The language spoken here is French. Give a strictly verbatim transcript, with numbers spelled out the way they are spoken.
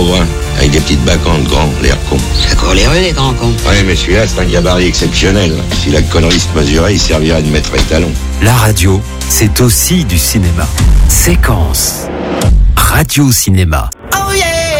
pauvre, hein. Avec des petites bacantes grands, l'air con. Ça court les rues, les grands cons. Ouais, mais celui-là, c'est un gabarit exceptionnel. Si la connerie se mesurait, il servirait de maître étalon. La radio, c'est aussi du cinéma. Séquence. Radio-cinéma. Oh yeah!